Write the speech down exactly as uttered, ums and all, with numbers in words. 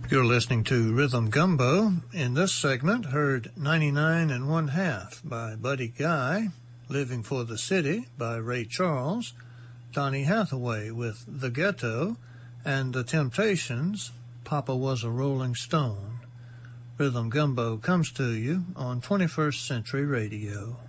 You're listening to Rhythm Gumbo. In this segment, heard ninety-nine and One Half by Buddy Guy, Living for the City by Ray Charles, Donny Hathaway with The Ghetto, and The Temptations, Papa Was a Rolling Stone. Rhythm Gumbo comes to you on twenty-first Century Radio.